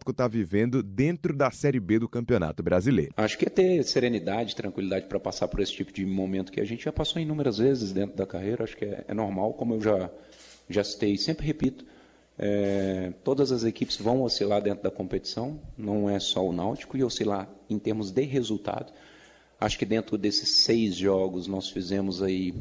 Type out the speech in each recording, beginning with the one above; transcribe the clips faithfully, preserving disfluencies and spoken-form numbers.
Náutico está vivendo dentro da Série B do Campeonato Brasileiro? Acho que é ter serenidade, tranquilidade para passar por esse tipo de momento que a gente já passou inúmeras vezes dentro da carreira. Acho que é, é normal, como eu já, já citei, sempre repito, é, todas as equipes vão oscilar dentro da competição, não é só o Náutico, e oscilar em termos de resultado. Acho que dentro desses seis jogos nós fizemos aí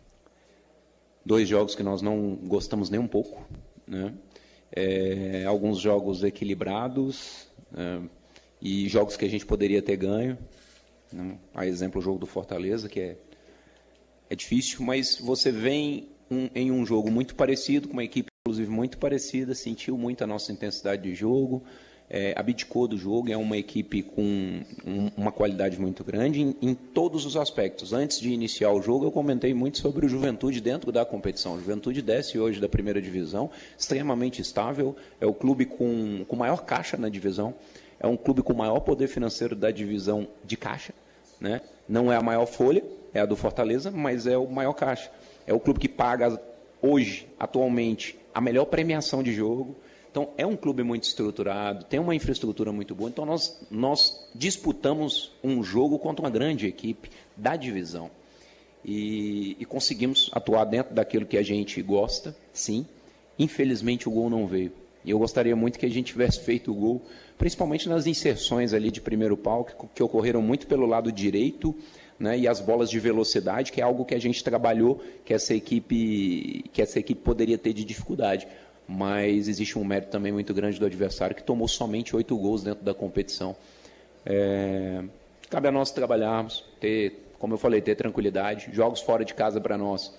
dois jogos que nós não gostamos nem um pouco, né? É, alguns jogos equilibrados, é, e jogos que a gente poderia ter ganho, né? A exemplo, o jogo do Fortaleza, que é, é difícil, mas você vem um, em um jogo muito parecido, com uma equipe inclusive muito parecida, sentiu muito a nossa intensidade de jogo, é, abdicou do jogo, é uma equipe com um, uma qualidade muito grande em, em todos os aspectos. Antes de iniciar o jogo, eu comentei muito sobre o Juventude dentro da competição. O Juventude desce hoje da primeira divisão, extremamente estável, é o clube com, com maior caixa na divisão, é um clube com maior poder financeiro da divisão de caixa, né? Não é a maior folha, é a do Fortaleza, mas é o maior caixa. É o clube que paga hoje, atualmente, a melhor premiação de jogo. Então, é um clube muito estruturado, tem uma infraestrutura muito boa. Então, nós, nós disputamos um jogo contra uma grande equipe da divisão. E, e conseguimos atuar dentro daquilo que a gente gosta, sim. Infelizmente, o gol não veio. E eu gostaria muito que a gente tivesse feito o gol, principalmente nas inserções ali de primeiro pau, que, que ocorreram muito pelo lado direito, né, e as bolas de velocidade, que é algo que a gente trabalhou, que essa equipe, que essa equipe poderia ter de dificuldade. Mas existe um mérito também muito grande do adversário, que tomou somente oito gols dentro da competição. É, cabe a nós trabalharmos, ter, como eu falei, ter tranquilidade. Jogos fora de casa para nós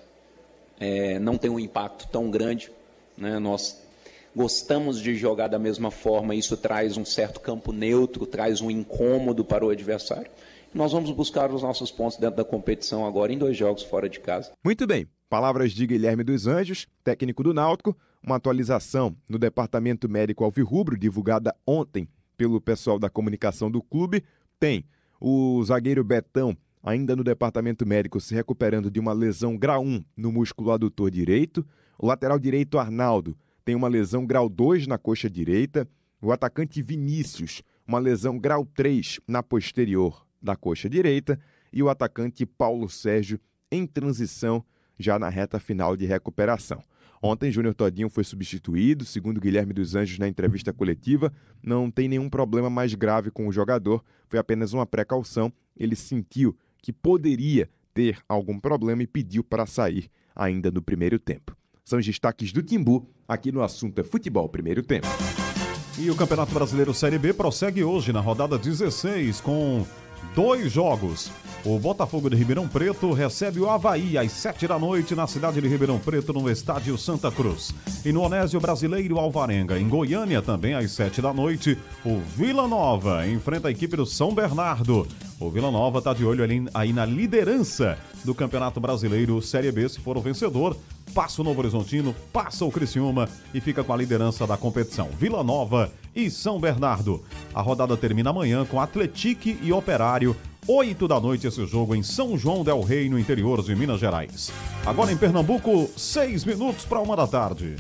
é, não tem um impacto tão grande, né? Nós gostamos de jogar da mesma forma, isso traz um certo campo neutro, traz um incômodo para o adversário. Nós vamos buscar os nossos pontos dentro da competição agora em dois jogos fora de casa. Muito bem. Palavras de Guilherme dos Anjos, técnico do Náutico. Uma atualização no Departamento Médico Alvirrubro, divulgada ontem pelo pessoal da comunicação do clube. Tem o zagueiro Betão, ainda no Departamento Médico, se recuperando de uma lesão grau um no músculo adutor direito. O lateral direito Arnaldo tem uma lesão grau dois na coxa direita. O atacante Vinícius, uma lesão grau três na posterior da coxa direita. E o atacante Paulo Sérgio em transição já na reta final de recuperação. Ontem, Júnior Todinho foi substituído, segundo Guilherme dos Anjos na entrevista coletiva. Não tem nenhum problema mais grave com o jogador, foi apenas uma precaução. Ele sentiu que poderia ter algum problema e pediu para sair ainda no primeiro tempo. São os destaques do Timbu, aqui no Assunto é Futebol Primeiro Tempo. E o Campeonato Brasileiro Série B prossegue hoje na rodada dezesseis com dois jogos. O Botafogo de Ribeirão Preto recebe o Avaí às sete da noite na cidade de Ribeirão Preto, no estádio Santa Cruz. E no Onésio Brasileiro Alvarenga, em Goiânia, também às sete da noite, o Vila Nova enfrenta a equipe do São Bernardo. O Vila Nova está de olho ali, aí na liderança do Campeonato Brasileiro Série B. Se for o vencedor, passa o Novo Horizontino, passa o Criciúma e fica com a liderança da competição. Vila Nova e São Bernardo. A rodada termina amanhã com Atletique e Operário. oito da noite esse jogo em São João del Rei, no interior de Minas Gerais. Agora em Pernambuco, seis minutos para uma da tarde.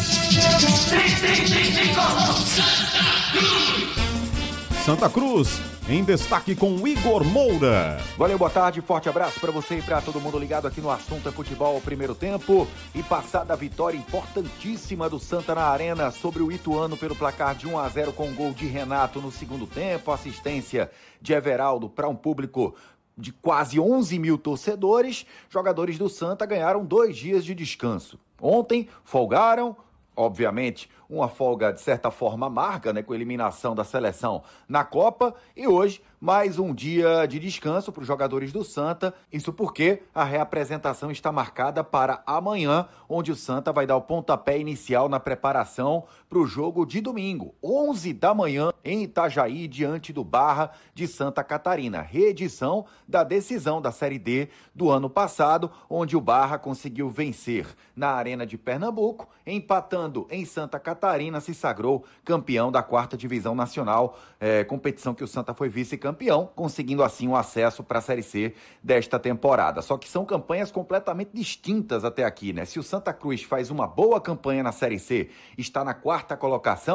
Santa Cruz, em destaque com Igor Moura. Valeu, boa tarde, forte abraço para você e para todo mundo ligado aqui no Assunto é Futebol Primeiro Tempo. E passada a vitória importantíssima do Santa na Arena sobre o Ituano pelo placar de um a zero com gol de Renato no segundo tempo, assistência de Everaldo para um público de quase onze mil torcedores, jogadores do Santa ganharam dois dias de descanso. Ontem folgaram, obviamente, uma folga de certa forma amarga, né, com a eliminação da seleção na Copa, e hoje mais um dia de descanso para os jogadores do Santa, isso porque a reapresentação está marcada para amanhã, onde o Santa vai dar o pontapé inicial na preparação para o jogo de domingo, onze da manhã, em Itajaí, diante do Barra de Santa Catarina, reedição da decisão da Série D do ano passado, onde o Barra conseguiu vencer na Arena de Pernambuco, empatando em Santa Catarina, se sagrou campeão da quarta divisão nacional, é, competição que o Santa foi vice-campeão, conseguindo assim o acesso para a Série C desta temporada. Só que são campanhas completamente distintas até aqui, né? Se o Santa Cruz faz uma boa campanha na Série C, está na quarta colocação,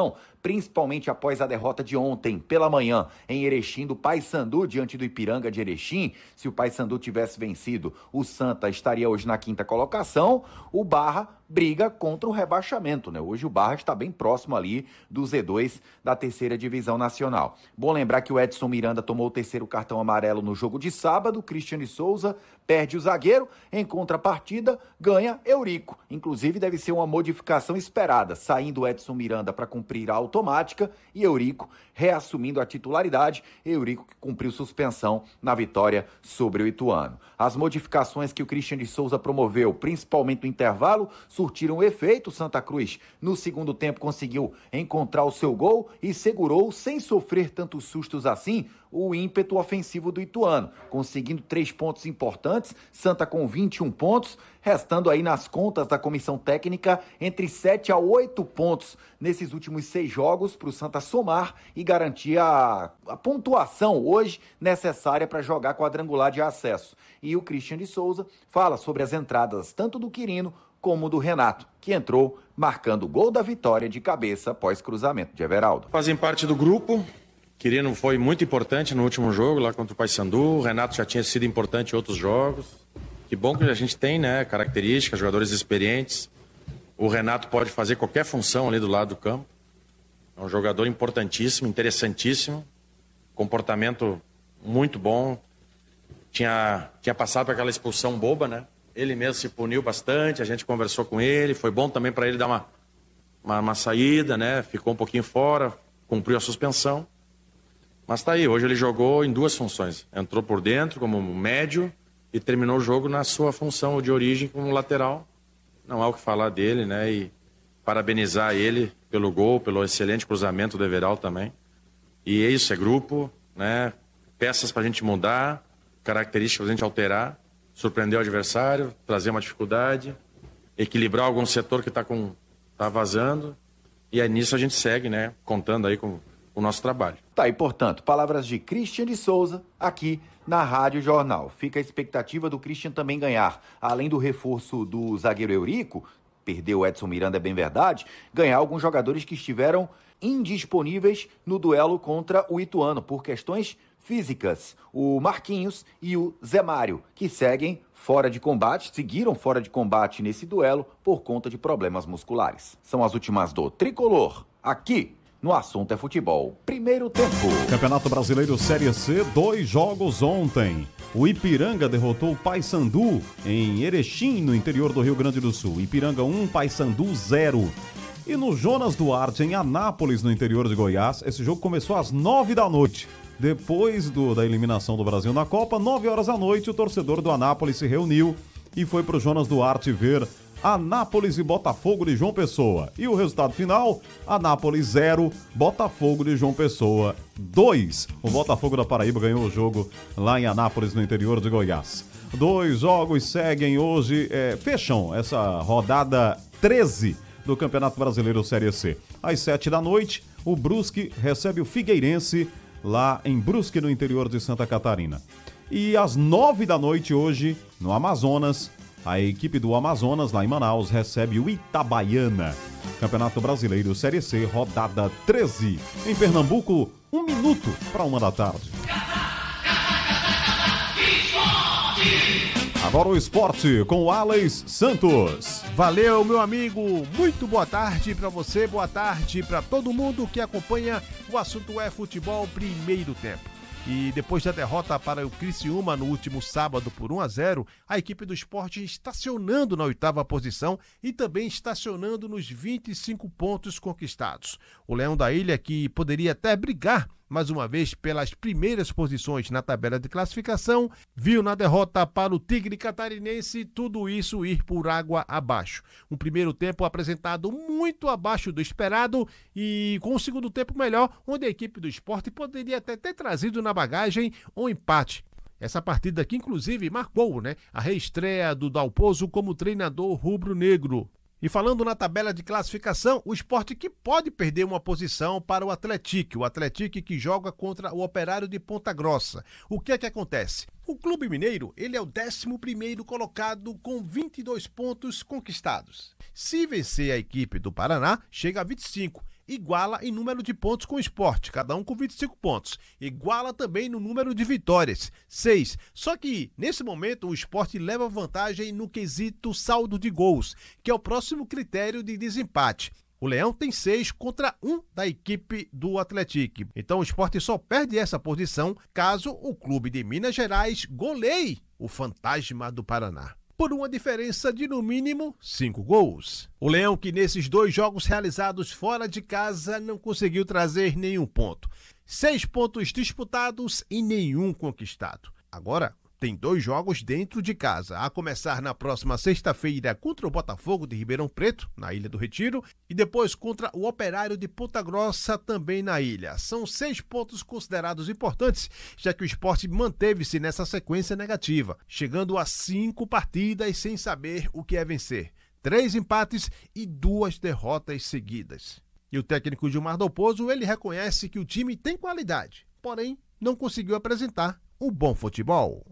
principalmente após a derrota de ontem pela manhã em Erechim do Paysandu diante do Ipiranga de Erechim. Se o Paysandu tivesse vencido, o Santa estaria hoje na quinta colocação. O Barra briga contra o rebaixamento, né? Hoje o Barra está bem próximo ali do Z dois da terceira divisão nacional. Bom lembrar que o Edson Miranda tomou o terceiro cartão amarelo no jogo de sábado. Christian de Souza perde o zagueiro, em contrapartida ganha Eurico. Inclusive deve ser uma modificação esperada, saindo o Edson Miranda para cumprir a automática e Eurico reassumindo a titularidade. Eurico que cumpriu suspensão na vitória sobre o Ituano. As modificações que o Christian de Souza promoveu, principalmente no intervalo, surtiram efeito. Santa Cruz, no segundo tempo, conseguiu encontrar o seu gol e segurou, sem sofrer tantos sustos assim, o ímpeto ofensivo do Ituano, conseguindo três pontos importantes. Santa com vinte e um pontos, restando aí nas contas da comissão técnica entre sete a oito pontos nesses últimos seis jogos para o Santa somar e garantir a, a pontuação hoje necessária para jogar quadrangular de acesso. E o Christian de Souza fala sobre as entradas tanto do Quirino como do Renato, que entrou marcando o gol da vitória de cabeça após cruzamento de Everaldo. Fazem parte do grupo. Quirino foi muito importante no último jogo lá contra o Paysandu. O Renato já tinha sido importante em outros jogos. Que bom que a gente tem, né, características, jogadores experientes. O Renato pode fazer qualquer função ali do lado do campo. É um jogador importantíssimo, interessantíssimo. Comportamento muito bom. Tinha, tinha passado por aquela expulsão boba, né? Ele mesmo se puniu bastante, a gente conversou com ele. Foi bom também para ele dar uma, uma, uma saída, né? Ficou um pouquinho fora, cumpriu a suspensão. Mas tá aí, hoje ele jogou em duas funções. Entrou por dentro como médio e terminou o jogo na sua função de origem como lateral. Não há o que falar dele, né? E parabenizar ele pelo gol, pelo excelente cruzamento do Everaldo também. E é isso, é grupo, né? Peças pra gente mudar, características pra gente alterar, surpreender o adversário, trazer uma dificuldade, equilibrar algum setor que tá, com, tá vazando. E aí nisso a gente segue, né? Contando aí com o nosso trabalho. Tá, e portanto, palavras de Christian de Souza aqui na Rádio Jornal. Fica a expectativa do Christian também ganhar, além do reforço do zagueiro Eurico, perdeu o Edson Miranda, é bem verdade, ganhar alguns jogadores que estiveram indisponíveis no duelo contra o Ituano por questões físicas. O Marquinhos e o Zé Mário, que seguem fora de combate, seguiram fora de combate nesse duelo por conta de problemas musculares. São as últimas do Tricolor, aqui no Assunto é Futebol. Primeiro tempo. Campeonato Brasileiro Série C, dois jogos ontem. O Ipiranga derrotou o Paysandu em Erechim, no interior do Rio Grande do Sul. Ipiranga um, Paysandu zero. E no Jonas Duarte, em Anápolis, no interior de Goiás, esse jogo começou às nove da noite. Depois do, da eliminação do Brasil na Copa, nove horas da noite, o torcedor do Anápolis se reuniu e foi para o Jonas Duarte ver Anápolis e Botafogo de João Pessoa. E o resultado final, Anápolis zero, Botafogo de João Pessoa dois. O Botafogo da Paraíba ganhou o jogo lá em Anápolis, no interior de Goiás. Dois jogos seguem hoje, é, fecham essa rodada treze do Campeonato Brasileiro Série C. Às sete da noite, o Brusque recebe o Figueirense lá em Brusque, no interior de Santa Catarina. E às nove da noite hoje, no Amazonas, a equipe do Amazonas, lá em Manaus, recebe o Itabaiana. Campeonato Brasileiro Série C, rodada treze. Em Pernambuco, um minuto para uma da tarde. Agora o esporte com o Alex Santos. Valeu, meu amigo. Muito boa tarde para você, boa tarde para todo mundo que acompanha o Assunto é Futebol Primeiro Tempo. E depois da derrota para o Criciúma no último sábado por um a zero, a equipe do Sport estacionando na oitava posição e também estacionando nos vinte e cinco pontos conquistados. O Leão da Ilha, que poderia até brigar mais uma vez pelas primeiras posições na tabela de classificação, viu na derrota para o Tigre Catarinense tudo isso ir por água abaixo. Um primeiro tempo apresentado muito abaixo do esperado e com um segundo tempo melhor, onde a equipe do Sport poderia até ter trazido na bagagem um empate. Essa partida que inclusive marcou, né, a reestreia do Dalpozo como treinador rubro-negro. E falando na tabela de classificação, o Sport que pode perder uma posição para o Atlético, o Atlético que joga contra o Operário de Ponta Grossa. O que é que acontece? O Clube Mineiro, ele é o décimo primeiro colocado com vinte e dois pontos conquistados. Se vencer a equipe do Paraná, chega a vinte e cinco. iguala em número de pontos com o Sport, cada um com vinte e cinco pontos. Iguala também no número de vitórias, seis. Só que, nesse momento, o Sport leva vantagem no quesito saldo de gols, que é o próximo critério de desempate. O Leão tem seis contra um da equipe do Atlético. Então o Sport só perde essa posição caso o clube de Minas Gerais goleie o Fantasma do Paraná, por uma diferença de no mínimo cinco gols. O Leão, que nesses dois jogos realizados fora de casa não conseguiu trazer nenhum ponto. Seis pontos disputados e nenhum conquistado. Agora tem dois jogos dentro de casa, a começar na próxima sexta-feira contra o Botafogo de Ribeirão Preto, na Ilha do Retiro, e depois contra o Operário de Ponta Grossa, também na ilha. São seis pontos considerados importantes, já que o Sport manteve-se nessa sequência negativa, chegando a cinco partidas sem saber o que é vencer. Três empates e duas derrotas seguidas. E o técnico Gilmar Dalpozo, ele reconhece que o time tem qualidade, porém não conseguiu apresentar um bom futebol.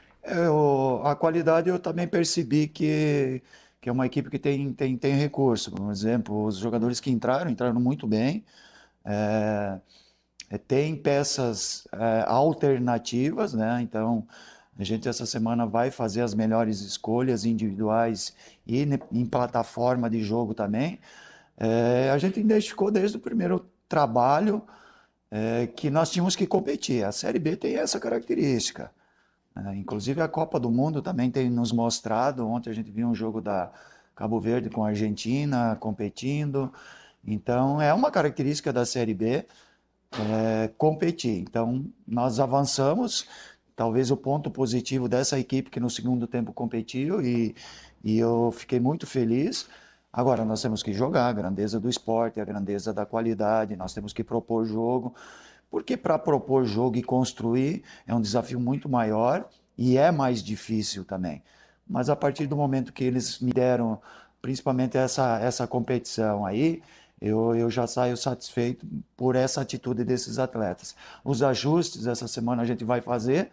Eu, a qualidade eu também percebi que, que é uma equipe que tem, tem, tem recurso. Por exemplo, os jogadores que entraram, entraram muito bem. É, tem peças é, alternativas, né? Então a gente essa semana vai fazer as melhores escolhas individuais e em plataforma de jogo também. É, a gente identificou desde o primeiro trabalho é, que nós tínhamos que competir. A Série B tem essa característica. É, inclusive a Copa do Mundo também tem nos mostrado. Ontem a gente viu um jogo da Cabo Verde com a Argentina competindo. Então é uma característica da Série B é, competir. Então nós avançamos. Talvez o ponto positivo dessa equipe que no segundo tempo competiu e, e eu fiquei muito feliz. Agora nós temos que jogar a grandeza do esporte, a grandeza da qualidade, nós temos que propor jogo. Porque para propor jogo e construir é um desafio muito maior e é mais difícil também. Mas a partir do momento que eles me deram, principalmente essa, essa competição aí, eu, eu já saio satisfeito por essa atitude desses atletas. Os ajustes essa semana a gente vai fazer,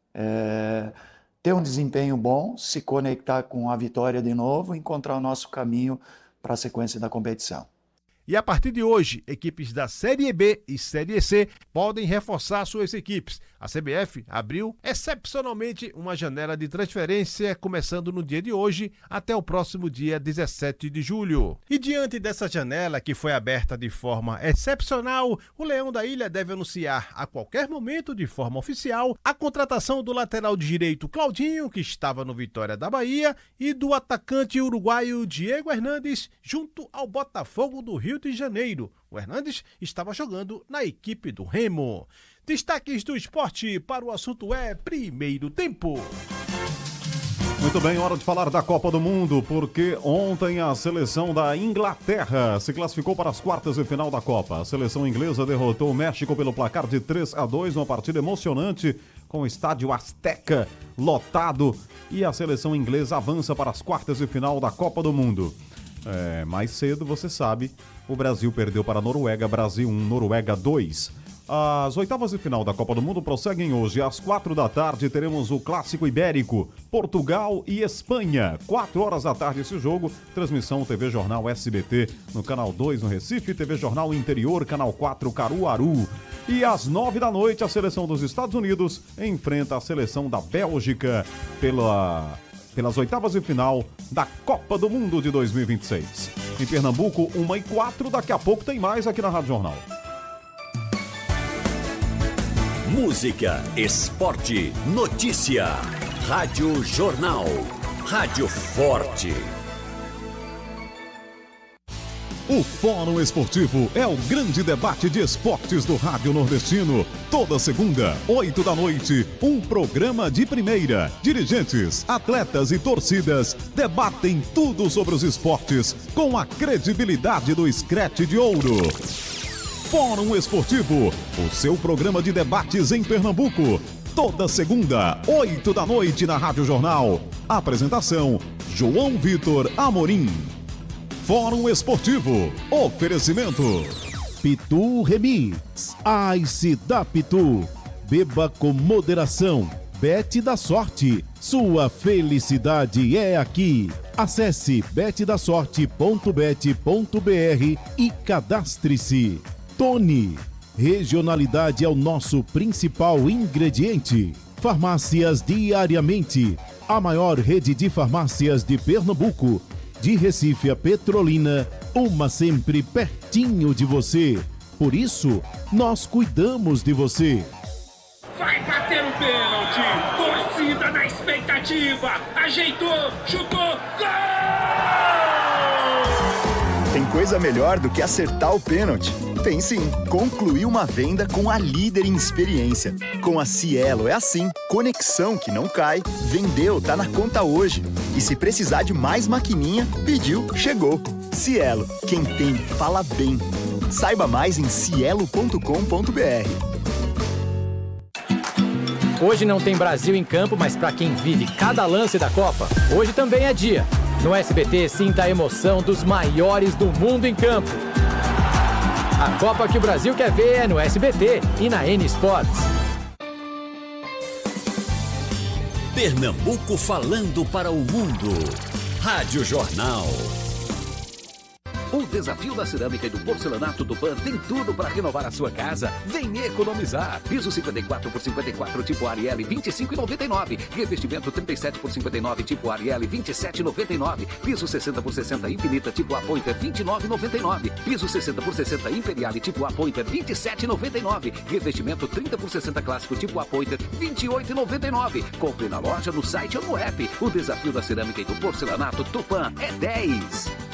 é, ter um desempenho bom, se conectar com a vitória de novo, encontrar o nosso caminho para a sequência da competição. E a partir de hoje, equipes da Série B e Série C podem reforçar suas equipes. A C B F abriu excepcionalmente uma janela de transferência, começando no dia de hoje até o próximo dia dezessete de julho. E diante dessa janela, que foi aberta de forma excepcional, o Leão da Ilha deve anunciar a qualquer momento, de forma oficial, a contratação do lateral direito Claudinho, que estava no Vitória da Bahia, e do atacante uruguaio Diego Hernandes, junto ao Botafogo do Rio de Janeiro. O Hernandes estava jogando na equipe do Remo. Destaques do esporte para o assunto é Primeiro Tempo. Muito bem, hora de falar da Copa do Mundo, porque ontem a seleção da Inglaterra se classificou para as quartas de final da Copa. A seleção inglesa derrotou o México pelo placar de três a dois, numa partida emocionante, com o estádio Azteca lotado, e a seleção inglesa avança para as quartas de final da Copa do Mundo. É, mais cedo, você sabe, o Brasil perdeu para a Noruega, Brasil um, Noruega dois. As oitavas de final da Copa do Mundo prosseguem hoje. Às quatro da tarde teremos o Clássico Ibérico, Portugal e Espanha. Quatro horas da tarde esse jogo, transmissão T V Jornal S B T no Canal dois no Recife, T V Jornal Interior, Canal quatro Caruaru. E às nove da noite a seleção dos Estados Unidos enfrenta a seleção da Bélgica pela... pelas oitavas de final da Copa do Mundo de dois mil e vinte e seis. Em Pernambuco, uma e quatro, daqui a pouco tem mais aqui na Rádio Jornal. Música, esporte, notícia. Rádio Jornal. Rádio Forte. O Fórum Esportivo é o grande debate de esportes do Rádio Nordestino. Toda segunda, oito da noite, um programa de primeira. Dirigentes, atletas e torcidas debatem tudo sobre os esportes com a credibilidade do Screte de Ouro. Fórum Esportivo, o seu programa de debates em Pernambuco. Toda segunda, oito da noite na Rádio Jornal. Apresentação, João Vitor Amorim. Fórum Esportivo. Oferecimento. Pitu Remix. Ice da Pitu. Beba com moderação. Bet da sorte. Sua felicidade é aqui. Acesse bet da sorte ponto bet ponto br e cadastre-se. Tony, regionalidade é o nosso principal ingrediente. Farmácias Diariamente, a maior rede de farmácias de Pernambuco. De Recife a Petrolina, uma sempre pertinho de você. Por isso, nós cuidamos de você. Vai bater o pênalti! Torcida na expectativa! Ajeitou, chutou, gol! Tem coisa melhor do que acertar o pênalti? Tem sim! Concluir uma venda com a líder em experiência. Com a Cielo é assim, conexão que não cai, vendeu, tá na conta hoje. E se precisar de mais maquininha, pediu, chegou. Cielo, quem tem, fala bem. Saiba mais em cielo ponto com ponto br. Hoje não tem Brasil em campo, mas para quem vive cada lance da Copa, hoje também é dia. No S B T, sinta a emoção dos maiores do mundo em campo. A Copa que o Brasil quer ver é no S B T e na N Sports. Pernambuco falando para o mundo. Rádio Jornal. O desafio da cerâmica e do porcelanato Tupã tem tudo para renovar a sua casa. Vem economizar. Piso cinquenta e quatro por cinquenta e quatro tipo Ariel vinte e cinco reais e noventa e nove centavos. Revestimento trinta e sete por cinquenta e nove tipo Ariel vinte e sete reais e noventa e nove centavos. Piso sessenta por sessenta Infinita tipo Apointer vinte e nove reais e noventa e nove centavos. Piso sessenta por sessenta Imperial tipo Apointer vinte e sete reais e noventa e nove centavos. Revestimento trinta por sessenta Clássico tipo Apointer vinte e oito reais e noventa e nove centavos. Compre na loja, no site ou no app. O desafio da cerâmica e do porcelanato Tupã é dez.